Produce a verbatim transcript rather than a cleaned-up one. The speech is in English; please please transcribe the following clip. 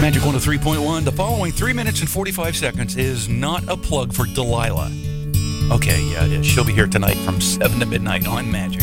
Magic one oh three point one. The following three minutes and forty-five seconds is not a plug for Delilah. Okay, yeah, it is. She'll be here tonight from seven to midnight on Magic.